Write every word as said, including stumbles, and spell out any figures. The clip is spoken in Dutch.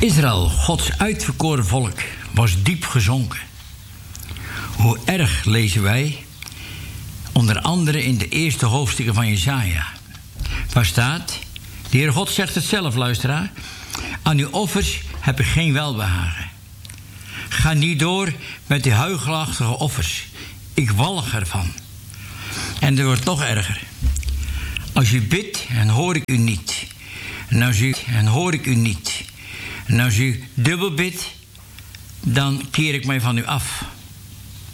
Israël, Gods uitverkoren volk, was diep gezonken. Hoe erg lezen wij, onder andere in de eerste hoofdstukken van Jesaja. Waar staat, de Heer God zegt het zelf, luisteraar. Aan uw offers heb ik geen welbehagen. Ga niet door met die huichelachtige offers. Ik walg ervan. En er wordt nog erger. Als u bidt, en hoor ik u niet. En als u, en hoor ik u niet. En als u dubbel bidt, dan keer ik mij van u af.